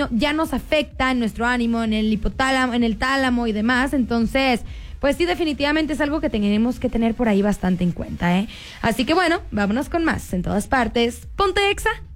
sueño ya nos afecta en nuestro ánimo, en el hipotálamo, en el tálamo y demás. Entonces, pues sí, definitivamente es algo que tenemos que tener por ahí bastante en cuenta, ¿eh? Así que bueno, vámonos con más. En todas partes, ponte Exa.